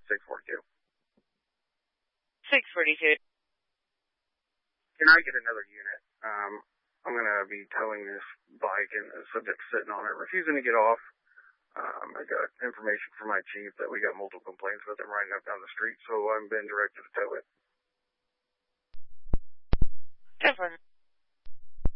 642. 642. Can I get another unit? I'm going to be towing this bike and the subject sitting on it, refusing to get off. I got information from my chief that we got multiple complaints with him riding up down the street, so I'm being directed to tow it. 10-4.